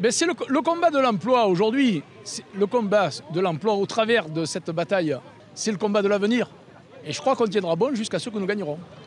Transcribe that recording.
Ben, c'est le combat de l'emploi aujourd'hui. Le combat de l'emploi au travers de cette bataille, c'est le combat de l'avenir. Et je crois qu'on tiendra bon jusqu'à ce que nous gagnerons.